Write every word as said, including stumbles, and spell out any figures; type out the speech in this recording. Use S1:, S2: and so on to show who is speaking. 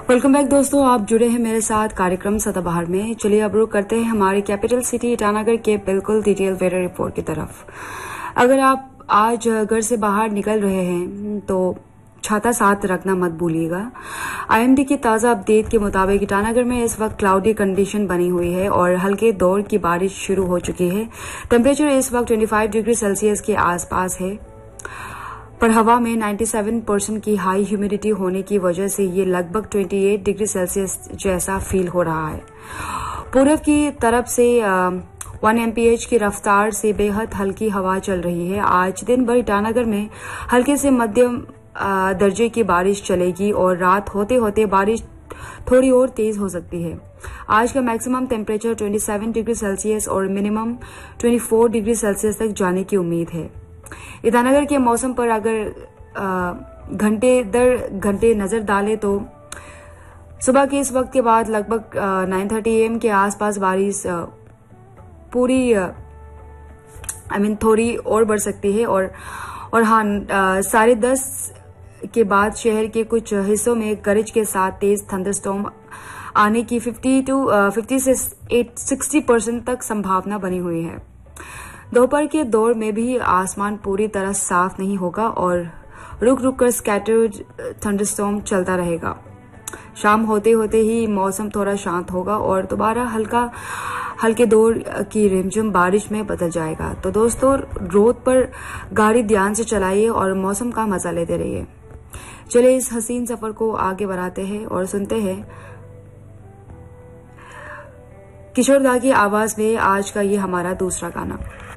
S1: Welcome back दोस्तों, आप जुड़े हैं मेरे साथ कार्यक्रम सदाबहार में। चलिए अब रुक करते हैं हमारी कैपिटल सिटी ईटानगर के बिल्कुल डिटेल वेदर रिपोर्ट की तरफ। अगर आप आज घर से बाहर निकल रहे हैं तो छाता साथ रखना मत भूलिएगा। आईएमडी की ताजा अपडेट के मुताबिक ईटानगर में इस वक्त क्लाउडी कंडीशन बनी हुई है और हल्के दौर की बारिश शुरू हो चुकी है। टेम्परेचर इस वक्त पच्चीस डिग्री सेल्सियस के आसपास है, पर हवा में सत्तानवे परसेंट की हाई ह्यूमिडिटी होने की वजह से ये लगभग अट्ठाईस डिग्री सेल्सियस जैसा फील हो रहा है। पूरब की तरफ से वन एमपीएच की रफ्तार से बेहद हल्की हवा चल रही है। आज दिन भर ईटानगर में हल्के से मध्यम दर्जे की बारिश चलेगी और रात होते होते बारिश थोड़ी और तेज हो सकती है। आज का मैक्सिमम टेम्परेचर सत्ताईस डिग्री सेल्सियस और मिनिमम चौबीस डिग्री सेल्सियस तक जाने की उम्मीद है। ईटानगर के मौसम पर अगर घंटे दर घंटे नजर डालें तो सुबह के इस वक्त के बाद लगभग नौ तीस एम के आसपास बारिश पूरी आई मीन थोड़ी और बढ़ सकती है और और हाँ साढ़े दस के बाद शहर के कुछ हिस्सों में गरज के साथ तेज थंडरस्टॉर्म आने की पचास टू पचास से साठ परसेंट तक संभावना बनी हुई है। दोपहर के दौर में भी आसमान पूरी तरह साफ नहीं होगा और रुक रुक कर स्कैटर्ड थंडरस्टॉर्म चलता रहेगा। शाम होते होते ही मौसम थोड़ा शांत होगा और दोबारा हल्का हल्के दौर की रिमझिम बारिश में बदल जाएगा। तो दोस्तों, रोड पर गाड़ी ध्यान से चलाइए और मौसम का मजा लेते रहिए। चलिए इस हसीन सफर को आगे बढ़ाते हैं और सुनते हैं किशोर दा की आवाज में आज का ये हमारा दूसरा गाना।